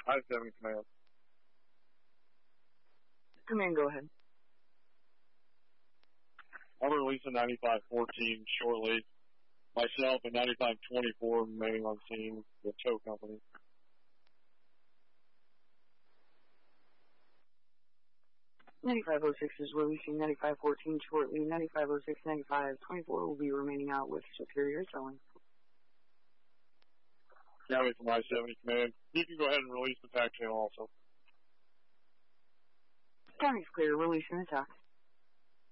I-70 command. Command, go ahead. I'm releasing 9514 shortly. Myself and 9524 remaining on scene with tow company. $9506 is releasing 9514 shortly. 9506, 9524 will be remaining out with Superior Towing. County from I-70 command. You can go ahead and release the tack channel also. County's clear, releasing the tack.